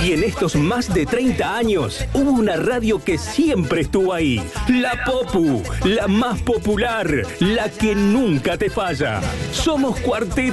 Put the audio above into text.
Y en estos más de 30 años, hubo una radio que siempre estuvo ahí. La Popu, la más popular, la que nunca te falla. Somos Cuarteto